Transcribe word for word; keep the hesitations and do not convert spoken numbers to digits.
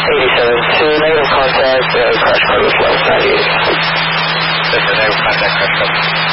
eighty-seven two, negative contact, uh, crash card with level ninety-eight. That's a negative contact, crash card.